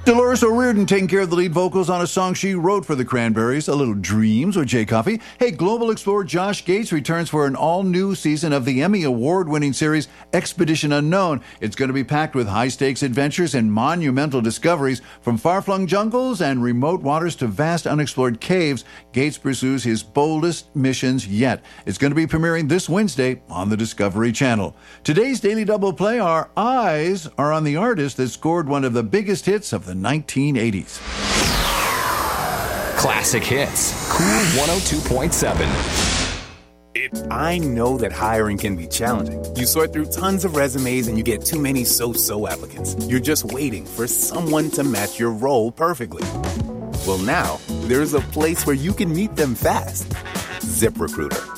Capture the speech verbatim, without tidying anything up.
Dolores O'Riordan taking care of the lead vocals on a song she wrote for the Cranberries, A Little Dreams with Jay Coffey. Hey, Global Explorer Josh Gates returns for an all-new season of the Emmy Award-winning series Expedition Unknown. It's going to be packed with high-stakes adventures and monumental discoveries. From far-flung jungles and remote waters to vast unexplored caves, Gates pursues his boldest missions yet. It's going to be premiering this Wednesday on the Discovery Channel. Today's Daily Double Play, our eyes are on the artist that scored one of the biggest hits of the nineteen eighties. Classic Hits. Cool one oh two point seven. It, I know that hiring can be challenging. You sort through tons of resumes and you get too many so-so applicants. You're just waiting for someone to match your role perfectly. Well, now, there's a place where you can meet them fast. ZipRecruiter.